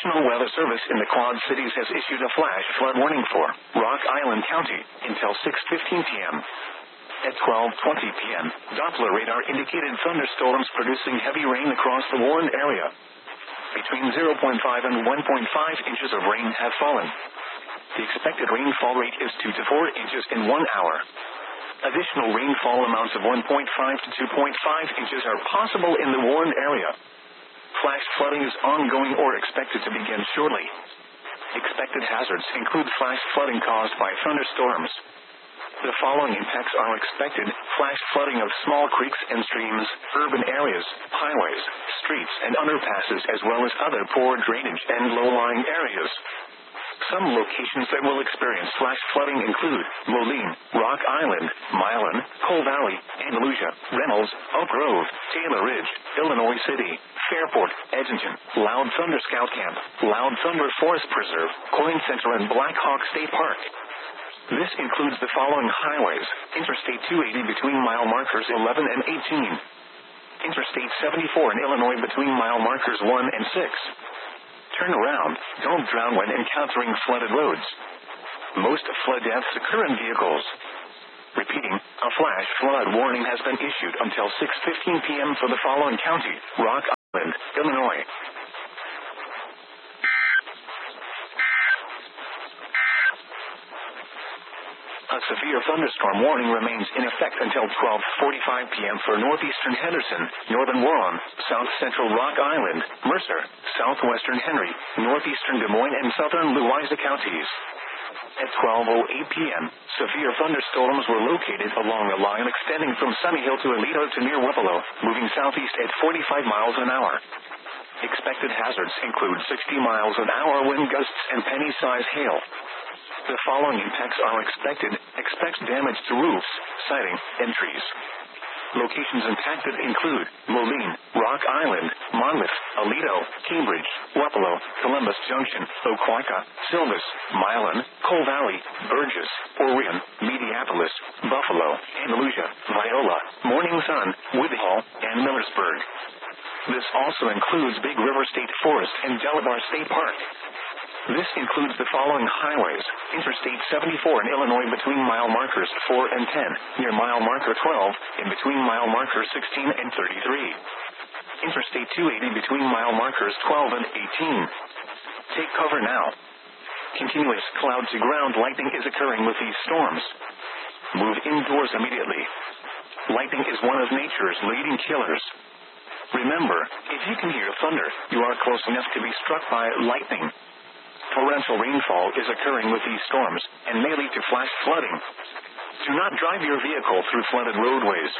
National Weather Service in the Quad Cities has issued a flash flood warning for Rock Island County until 6:15 p.m. At 12:20 p.m., Doppler radar indicated thunderstorms producing heavy rain across the warned area. Between 0.5 and 1.5 inches of rain have fallen. The expected rainfall rate is 2 to 4 inches in 1 hour. Additional rainfall amounts of 1.5 to 2.5 inches are possible in the warned area. Flash flooding is ongoing or expected to begin shortly. Expected hazards include flash flooding caused by thunderstorms. The following impacts are expected: flash flooding of small creeks and streams, urban areas, highways, streets and underpasses, as well as other poor drainage and low-lying areas. Some locations that will experience flash flooding include Moline, Rock Island, Milan, Coal Valley, Andalusia, Reynolds, Oak Grove, Taylor Ridge, Illinois City, Fairport, Edgerton, Loud Thunder Scout Camp, Loud Thunder Forest Preserve, Coin Center, and Black Hawk State Park. This includes the following highways: Interstate 280 between mile markers 11 and 18. Interstate 74 in Illinois between mile markers 1 and 6. Turn around, don't drown when encountering flooded roads. Most flood deaths occur in vehicles. Repeating, a flash flood warning has been issued until 6:15 p.m. for the following county: Rock Island, Illinois. A severe thunderstorm warning remains in effect until 12:45 p.m. for northeastern Henderson, northern Warren, south central Rock Island, Mercer, southwestern Henry, northeastern Des Moines, and southern Louisa counties. At 12:08 p.m., severe thunderstorms were located along a line extending from Sunny Hill to Aledo to near Wipolo, moving southeast at 45 miles an hour. Expected hazards include 60 miles an hour wind gusts and penny-size hail. The following impacts are expected: expect damage to roofs, siding, and trees. Locations impacted include Moline, Rock Island, Monmouth, Aledo, Cambridge, Wapello, Columbus Junction, Oquawka, Silvis, Milan, Coal Valley, Burgess, Orion, Mediapolis, Buffalo, Andalusia, Viola, Morning Sun, Whitehall, and Millersburg. This also includes Big River State Forest and Delabar State Park. This includes the following highways: Interstate 74 in Illinois between mile markers 4 and 10, near mile marker 12, in between mile markers 16 and 33. Interstate 280 between mile markers 12 and 18. Take cover now. Continuous cloud-to-ground lightning is occurring with these storms. Move indoors immediately. Lightning is one of nature's leading killers. Remember, if you can hear thunder, you are close enough to be struck by lightning. Torrential rainfall is occurring with these storms and may lead to flash flooding. Do not drive your vehicle through flooded roadways.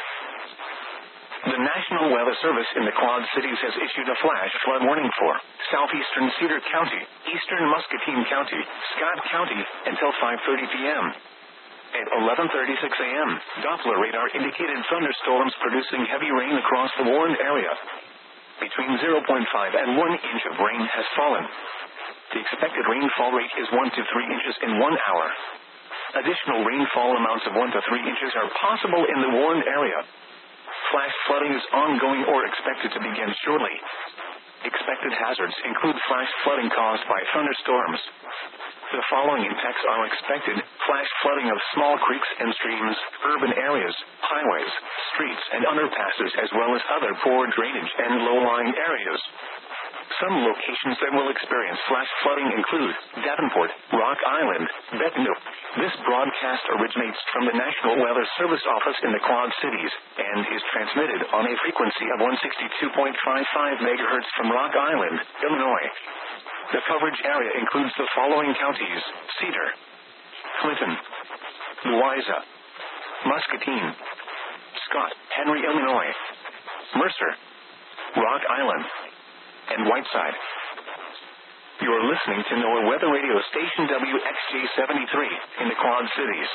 The National Weather Service in the Quad Cities has issued a flash flood warning for southeastern Cedar County, eastern Muscatine County, Scott County, until 5:30 p.m. At 11:36 a.m., Doppler radar indicated thunderstorms producing heavy rain across the warned area. Between 0.5 and 1 inch of rain has fallen. The expected rainfall rate is 1 to 3 inches in 1 hour. Additional rainfall amounts of 1 to 3 inches are possible in the warned area. Flash flooding is ongoing or expected to begin shortly. Expected hazards include flash flooding caused by thunderstorms. The following impacts are expected: flash flooding of small creeks and streams, urban areas, highways, streets and underpasses, as well as other poor drainage and low-lying areas. Some locations that will experience flash flooding include Davenport, Rock Island, Bethel. This broadcast originates from the National Weather Service office in the Quad Cities and is transmitted on a frequency of 162.55 MHz from Rock Island, Illinois. The coverage area includes the following counties: Cedar, Clinton, Louisa, Muscatine, Scott, Henry, Illinois, Mercer, Rock Island, and Whiteside. You are listening to NOAA Weather Radio Station WXJ-73 in the Quad Cities.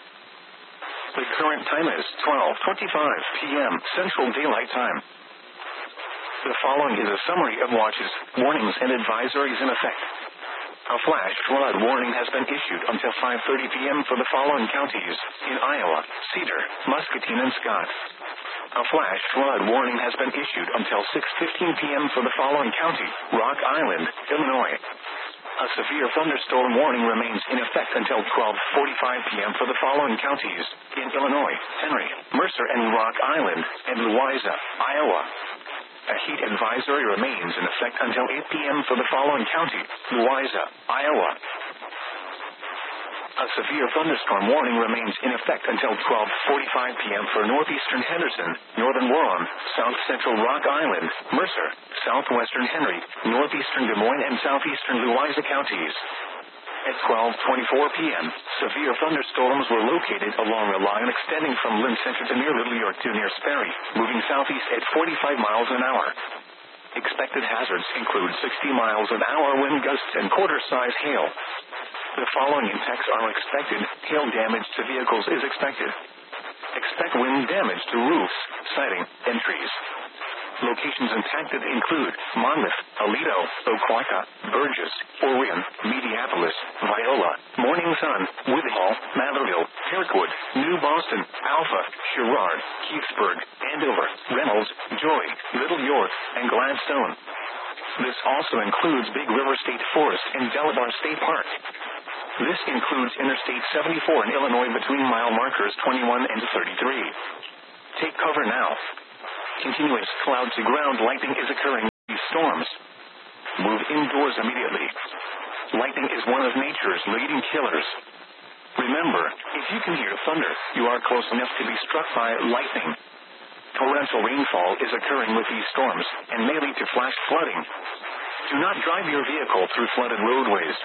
The current time is 12:25 p.m. Central Daylight Time. The following is a summary of watches, warnings, and advisories in effect. A flash flood warning has been issued until 5:30 p.m. for the following counties: in Iowa, Cedar, Muscatine, and Scott. A flash flood warning has been issued until 6:15 p.m. for the following county: Rock Island, Illinois. A severe thunderstorm warning remains in effect until 12:45 p.m. for the following counties: in Illinois, Henry, Mercer and Rock Island, and Louisa, Iowa. A heat advisory remains in effect until 8 p.m. for the following county: Louisa, Iowa. A severe thunderstorm warning remains in effect until 12:45 p.m. for northeastern Henderson, northern Huron, south central Rock Island, Mercer, southwestern Henry, northeastern Des Moines and southeastern Louisa counties. At 12:24 p.m., severe thunderstorms were located along a line extending from Lynn Center to near Little York to near Sperry, moving southeast at 45 miles an hour. Expected hazards include 60 miles an hour wind gusts and quarter-size hail. The following impacts are expected. Hail damage to vehicles is expected. Expect wind damage to roofs, siding, and trees. Locations impacted include Monmouth, Aledo, Oquawka, Burgess, Orion, Mediapolis, Viola, Morning Sun, Withall, Matherville, Kirkwood, New Boston, Alpha, Sherrard, Keithsburg, Andover, Reynolds, Joy, Little York, and Gladstone. This also includes Big River State Forest and Delabar State Park. This includes Interstate 74 in Illinois between mile markers 21 and 33. Take cover now. Continuous cloud-to-ground lightning is occurring in these storms. Move indoors immediately. Lightning is one of nature's leading killers. Remember, if you can hear thunder, you are close enough to be struck by lightning. Torrential rainfall is occurring with these storms and may lead to flash flooding. Do not drive your vehicle through flooded roadways.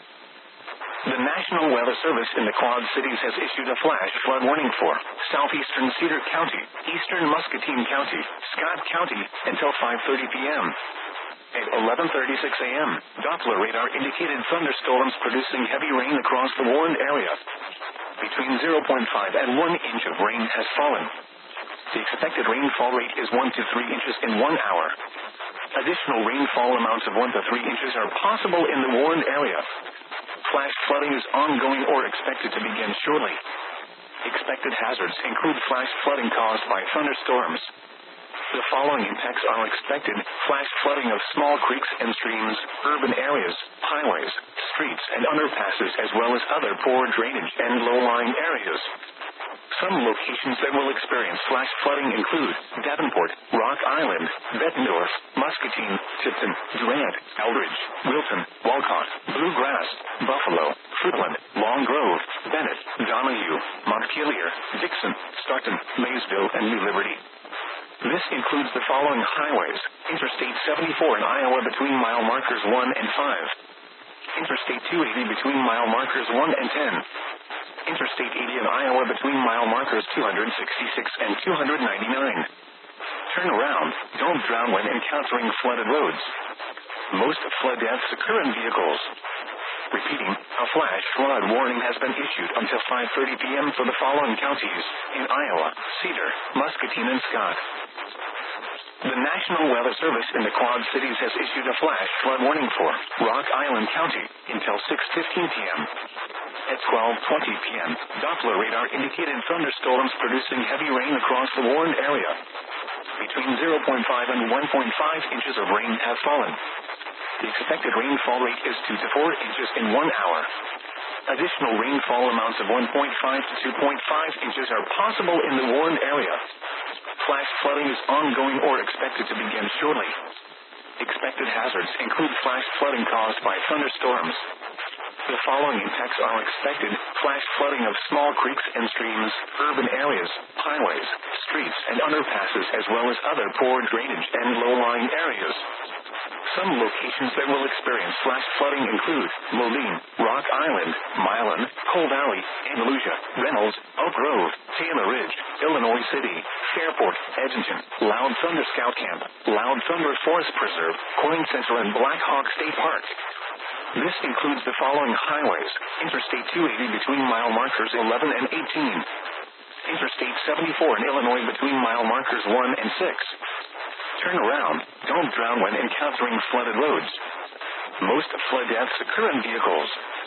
The National Weather Service in the Quad Cities has issued a flash flood warning for southeastern Cedar County, eastern Muscatine County, Scott County, until 5:30 p.m. At 11:36 a.m., Doppler radar indicated thunderstorms producing heavy rain across the warned area. Between 0.5 and 1 inch of rain has fallen. The expected rainfall rate is 1 to 3 inches in 1 hour. Additional rainfall amounts of 1 to 3 inches are possible in the warned area. Flash flooding is ongoing or expected to begin shortly. Expected hazards include flash flooding caused by thunderstorms. The following impacts are expected: flash flooding of small creeks and streams, urban areas, highways, streets and underpasses, as well as other poor drainage and low-lying areas. Some locations that will experience flash flooding include Davenport, Rock Island, Bettendorf, Muscatine, Tipton, Durant, Eldridge, Wilton, Walcott, Bluegrass, Buffalo, Fruitland, Long Grove, Bennett, Donahue, Montpelier, Dixon, Starkton, Maysville, and New Liberty. This includes the following highways: Interstate 74 in Iowa between mile markers 1 and 5. Interstate 280 between mile markers 1 and 10. Interstate 80 in Iowa between mile markers 266 and 299. Turn around. Don't drown when encountering flooded roads. Most flood deaths occur in vehicles. Repeating, a flash flood warning has been issued until 5:30 p.m. for the following counties: in Iowa, Cedar, Muscatine, and Scott. The National Weather Service in the Quad Cities has issued a flash flood warning for Rock Island County until 6:15 p.m. At 12:20 p.m., Doppler radar indicated thunderstorms producing heavy rain across the warned area. Between 0.5 and 1.5 inches of rain have fallen. The expected rainfall rate is 2 to 4 inches in 1 hour. Additional rainfall amounts of 1.5 to 2.5 inches are possible in the warned area. Flash flooding is ongoing or expected to begin shortly. Expected hazards include flash flooding caused by thunderstorms. The following impacts are expected: flash flooding of small creeks and streams, urban areas, highways, streets and underpasses, as well as other poor drainage and low-lying areas. Some locations that will experience flash flooding include Moline, Rock Island, Milan, Coal Valley, Andalusia, Reynolds, Oak Grove, Taylor Ridge, Illinois City, Fairport, Edgerton, Loud Thunder Scout Camp, Loud Thunder Forest Preserve, Coin Center, and Black Hawk State Park. This includes the following highways: Interstate 280 between mile markers 11 and 18. Interstate 74 in Illinois between mile markers 1 and 6. Turn around. Don't drown when encountering flooded roads. Most flood deaths occur in vehicles.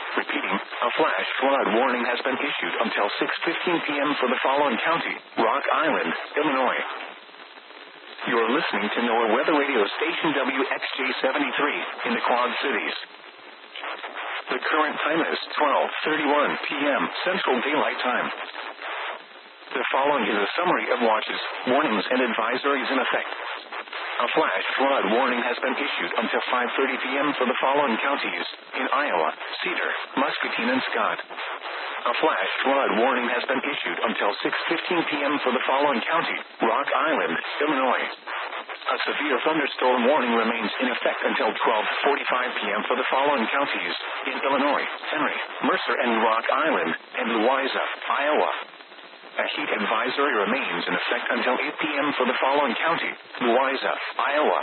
Repeating, a flash flood warning has been issued until 6:15 p.m. for the following county, Rock Island, Illinois. You're listening to NOAA Weather Radio Station WXJ-73 in the Quad Cities. The current time is 12:31 p.m. Central Daylight Time. The following is a summary of watches, warnings, and advisories in effect. A flash flood warning has been issued until 5:30 p.m. for the following counties, in Iowa, Cedar, Muscatine, and Scott. A flash flood warning has been issued until 6:15 p.m. for the following county, Rock Island, Illinois. A severe thunderstorm warning remains in effect until 12:45 p.m. for the following counties, in Illinois, Henry, Mercer, and Rock Island, and Louisa, Iowa. A heat advisory remains in effect until 8 p.m. for the following county, Louisa, Iowa.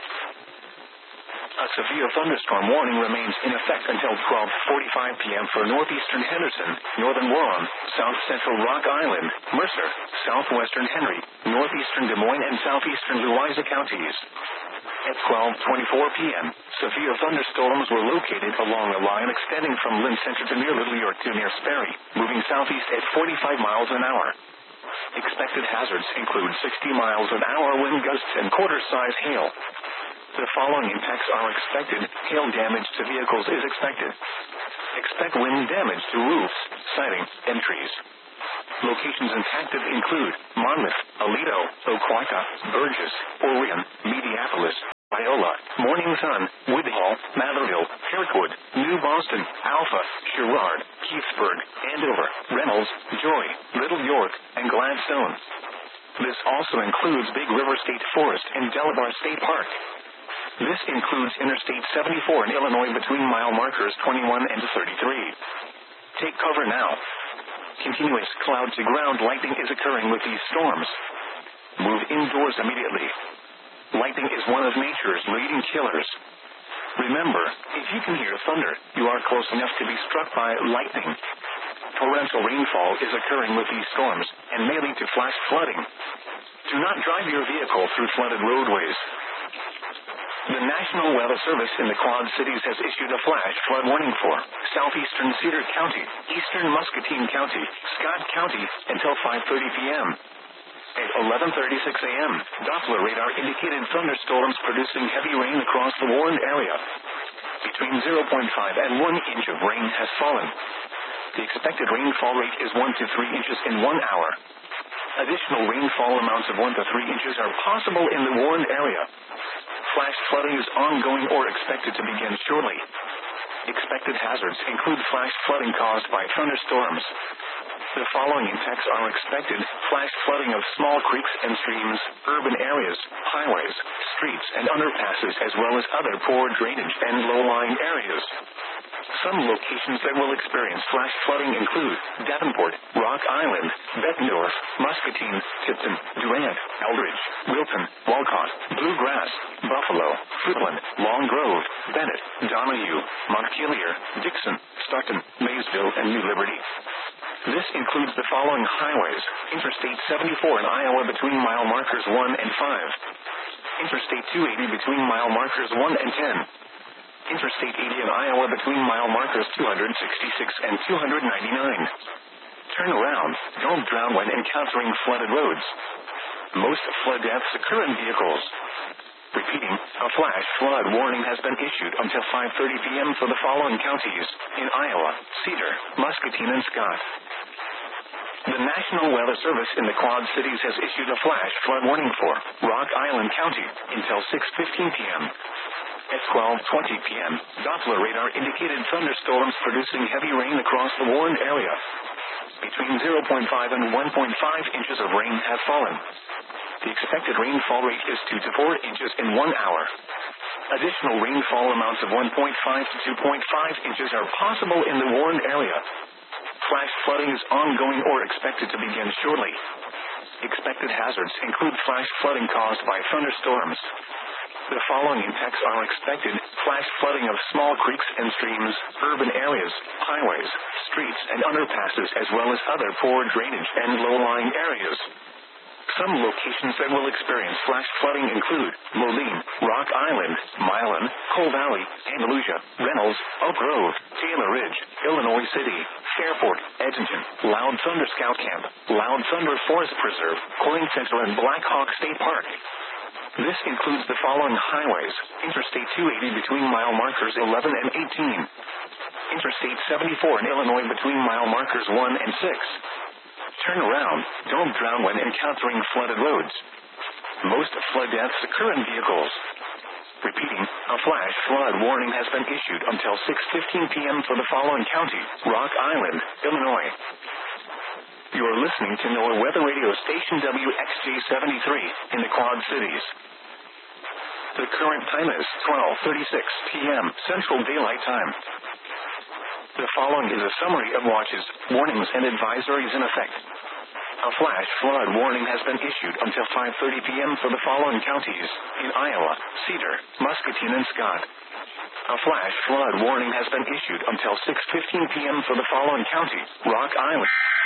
A severe thunderstorm warning remains in effect until 12:45 p.m. for northeastern Henderson, northern Warren, south central Rock Island, Mercer, southwestern Henry, northeastern Des Moines, and southeastern Louisa counties. At 12:24 p.m., severe thunderstorms were located along a line extending from Lynn Center to near Little York to near Sperry, moving southeast at 45 miles an hour. Expected hazards include 60 miles an hour wind gusts and quarter-size hail. The following impacts are expected. Hail damage to vehicles is expected. Expect wind damage to roofs, siding, and trees. Locations impacted include Monmouth, Aledo, Oquawka, Burgess, Orion, Mediapolis, Iola, Morning Sun, Woodhull, Matherville, Kirkwood, New Boston, Alpha, Sherrard, Keithsburg, Andover, Reynolds, Joy, Little York, and Gladstone. This also includes Big River State Forest and Delabar State Park. This includes Interstate 74 in Illinois between mile markers 21 and 33. Take cover now. Continuous cloud-to-ground lightning is occurring with these storms. Move indoors immediately. Lightning is one of nature's leading killers. Remember, if you can hear thunder, you are close enough to be struck by lightning. Torrential rainfall is occurring with these storms, and may lead to flash flooding. Do not drive your vehicle through flooded roadways. The National Weather Service in the Quad Cities has issued a flash flood warning for southeastern Cedar County, eastern Muscatine County, Scott County, until 5:30 p.m. At 11:36 a.m., Doppler radar indicated thunderstorms producing heavy rain across the warned area. Between 0.5 and 1 inch of rain has fallen. The expected rainfall rate is 1 to 3 inches in 1 hour. Additional rainfall amounts of 1 to 3 inches are possible in the warned area. Flash flooding is ongoing or expected to begin shortly. Expected hazards include flash flooding caused by thunderstorms. The following impacts are expected: flash flooding of small creeks and streams, urban areas, highways, streets, and underpasses, as well as other poor drainage and low-lying areas. Some locations that will experience flash flooding include Davenport, Rock Island, Bettendorf, Muscatine, Tipton, Durant, Eldridge, Wilton, Walcott, Bluegrass, Buffalo, Fruitland, Long Grove, Bennett, Donahue, Montpelier, Dixon, Stockton, Maysville, and New Liberty. This includes the following highways: Interstate 74 in Iowa between mile markers 1 and 5. Interstate 280 between mile markers 1 and 10. Interstate 80 in Iowa between mile markers 266 and 299. Turn around. Don't drown when encountering flooded roads. Most flood deaths occur in vehicles. Repeating, a flash flood warning has been issued until 5:30 p.m. for the following counties, in Iowa, Cedar, Muscatine, and Scott. The National Weather Service in the Quad Cities has issued a flash flood warning for Rock Island County until 6:15 p.m. At 12:20 p.m., Doppler radar indicated thunderstorms producing heavy rain across the warned area. Between 0.5 and 1.5 inches of rain have fallen. The expected rainfall rate is 2 to 4 inches in 1 hour. Additional rainfall amounts of 1.5 to 2.5 inches are possible in the warned area. Flash flooding is ongoing or expected to begin shortly. Expected hazards include flash flooding caused by thunderstorms. The following impacts are expected: flash flooding of small creeks and streams, urban areas, highways, streets, and underpasses, as well as other poor drainage and low-lying areas. Some locations that will experience flash flooding include Moline, Rock Island, Milan, Coal Valley, Andalusia, Reynolds, Oak Grove, Taylor Ridge, Illinois City, Fairport, Edmonton, Loud Thunder Scout Camp, Loud Thunder Forest Preserve, Corning Center, and Black Hawk State Park. This includes the following highways: Interstate 280 between mile markers 11 and 18. Interstate 74 in Illinois between mile markers 1 and 6. Turn around, don't drown when encountering flooded roads. Most flood deaths occur in vehicles. Repeating, a flash flood warning has been issued until 6:15 p.m. for the following counties: Rock Island, Illinois. You are listening to NOAA Weather Radio Station WXJ-73 in the Quad Cities. The current time is 12:36 p.m. Central Daylight Time. The following is a summary of watches, warnings, and advisories in effect. A flash flood warning has been issued until 5:30 p.m. for the following counties: in Iowa, Cedar, Muscatine, and Scott. A flash flood warning has been issued until 6:15 p.m. for the following counties: Rock Island.